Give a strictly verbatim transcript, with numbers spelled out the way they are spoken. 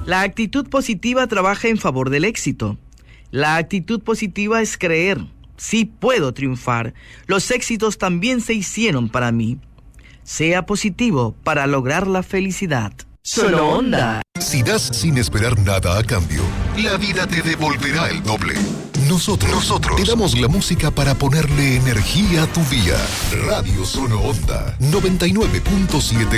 La actitud positiva trabaja en favor del éxito. La actitud positiva es creer, sí puedo triunfar. Los éxitos también se hicieron para mí. Sea positivo para lograr la felicidad. Solo Onda. Si das sin esperar nada a cambio, la vida te devolverá el doble. Nosotros, nosotros te damos la música para ponerle energía a tu día. Radio Solo Onda noventa y nueve punto siete